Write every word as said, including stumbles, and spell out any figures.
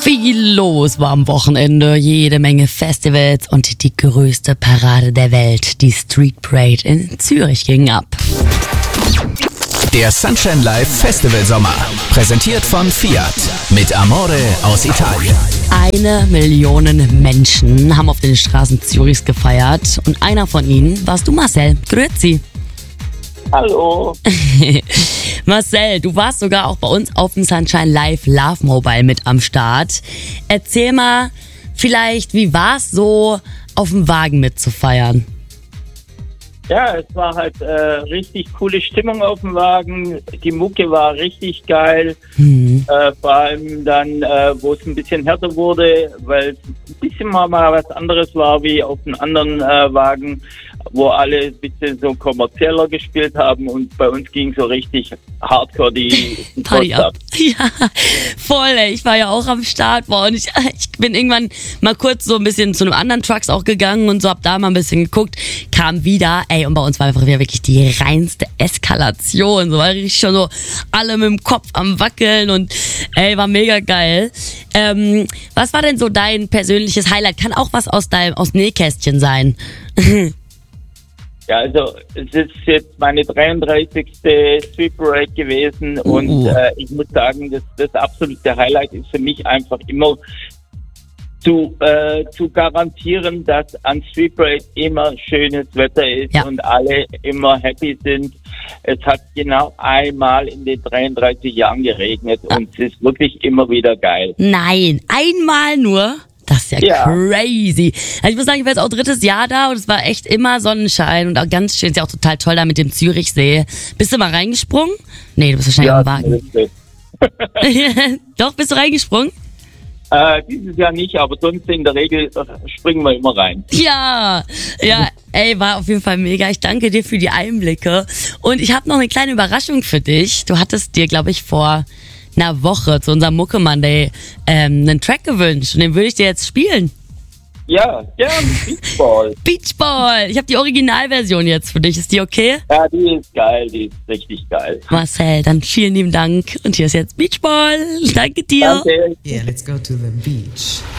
Viel los war am Wochenende, jede Menge Festivals und die größte Parade der Welt, die Street Parade in Zürich, ging ab. Der Sunshine Live Festival Sommer, präsentiert von Fiat, mit Amore aus Italien. Eine Million Menschen haben auf den Straßen Zürichs gefeiert und einer von ihnen warst du, Marcel. Grüezi. Hallo. Marcel, du warst sogar auch bei uns auf dem Sunshine Live Love Mobile mit am Start. Erzähl mal vielleicht, wie war es so, auf dem Wagen mitzufeiern? Ja, es war halt äh, richtig coole Stimmung auf dem Wagen. Die Mucke war richtig geil. Mhm. Äh, vor allem dann, äh, wo es ein bisschen härter wurde, weil es ein bisschen mal, mal was anderes war wie auf den anderen äh, Wagen, wo alle ein bisschen so kommerzieller gespielt haben, und bei uns ging so richtig hardcore die Party ab. Ja, voll, ey. Ich war ja auch am Start, boah, und ich, ich bin irgendwann mal kurz so ein bisschen zu einem anderen Trucks auch gegangen und so, hab da mal ein bisschen geguckt, kam wieder, ey, und bei uns war einfach wieder wirklich die reinste Eskalation, so war richtig schon so alle mit dem Kopf am Wackeln und ey, war mega geil. Ähm, was war denn so dein persönliches Highlight? Kann auch was aus deinem, aus Nähkästchen sein. Ja, also es ist jetzt meine dreiunddreißigste Street Parade gewesen uh. und äh, ich muss sagen, das, das absolute Highlight ist für mich einfach immer zu, äh, zu garantieren, dass an Street Parade immer schönes Wetter ist, ja, und alle immer happy sind. Es hat genau einmal in den dreiunddreißig Jahren geregnet ah. und es ist wirklich immer wieder geil. Nein, einmal nur? Das ist ja, ja crazy. Also ich muss sagen, ich war jetzt auch drittes Jahr da und es war echt immer Sonnenschein und auch ganz schön. Ist ja auch total toll da mit dem Zürichsee. Bist du mal reingesprungen? Nee, du bist wahrscheinlich ja, am Wagen. Doch, bist du reingesprungen? Äh, dieses Jahr nicht, aber sonst in der Regel springen wir immer rein. Ja, ja, ey, war auf jeden Fall mega. Ich danke dir für die Einblicke. Und ich habe noch eine kleine Überraschung für dich. Du hattest dir, glaube ich, vor einer Woche zu unserem Mucke Monday ähm, einen Track gewünscht und den würde ich dir jetzt spielen. Ja, gern. Beachball. Beachball. Ich habe die Originalversion jetzt für dich. Ist die okay? Ja, die ist geil. Die ist richtig geil. Marcel, dann vielen lieben Dank. Und hier ist jetzt Beachball. Danke dir. Danke. Yeah, let's go to the beach.